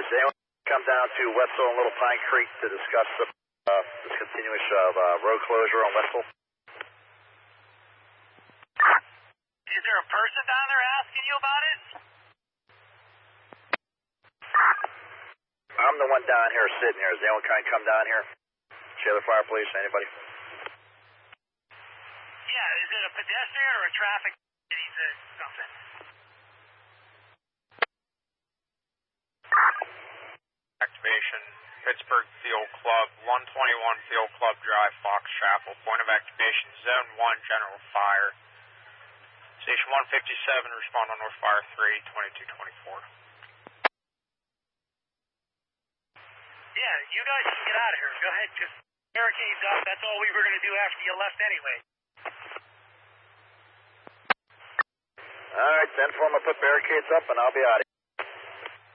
Police. Anyone come down to Wetzel and Little Pine Creek to discuss the discontinuation of road closure on Wetzel? Is there a person down there asking you about it? I'm the one down here sitting here. Is anyone kind of come down here? Share the Fire Police, anybody? Yeah, is it a pedestrian or a traffic? Something. Activation, Pittsburgh Field Club, 121 Field Club Drive, Fox Chapel. Point of activation, Zone 1, General Fire. Station 157, respond on North Fire 3, 2224. Yeah, you guys can get out of here. Go ahead, just barricades up. That's all we were going to do after you left anyway. All right, 10-4, I'm going to put barricades up and I'll be out of here.